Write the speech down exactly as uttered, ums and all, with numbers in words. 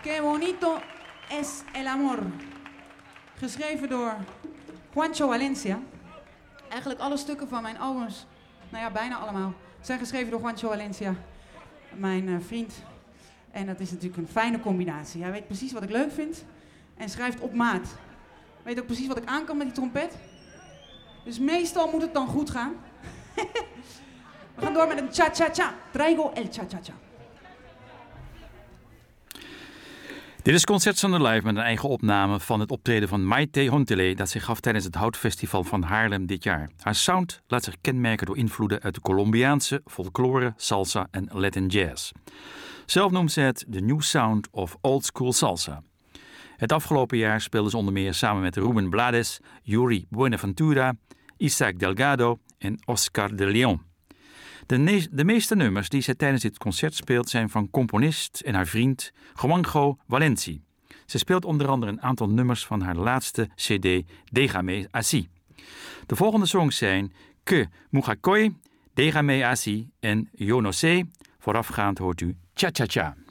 Qué bonito es el amor. Geschreven door Juancho Valencia. Eigenlijk alle stukken van mijn albums, nou ja, bijna allemaal, zijn geschreven door Juancho Valencia, mijn uh, vriend. En dat is natuurlijk een fijne combinatie. Hij weet precies wat ik leuk vind en schrijft op maat. Weet ook precies wat ik aan kan met die trompet. Dus meestal moet het dan goed gaan. We gaan door met een cha-cha-cha. Traigo el cha-cha-cha. Dit is Concert Zonder Live met een eigen opname van het optreden van Maite Hontele dat zich gaf tijdens het Houtfestival van Haarlem dit jaar. Haar sound laat zich kenmerken door invloeden uit de Colombiaanse, folklore, salsa en Latin jazz. Zelf noemt ze het de new sound of old school salsa. Het afgelopen jaar speelde ze onder meer samen met Ruben Blades, Yuri Buenaventura, Isaac Delgado en Oscar de Leon. De, ne- de meeste nummers die zij tijdens dit concert speelt zijn van componist en haar vriend Juanjo Valenci. Ze speelt onder andere een aantal nummers van haar laatste cd Déjame Así. De volgende songs zijn Que Mujacoy, Déjame Así en Yo No Sé. Voorafgaand hoort u Cha Cha Cha.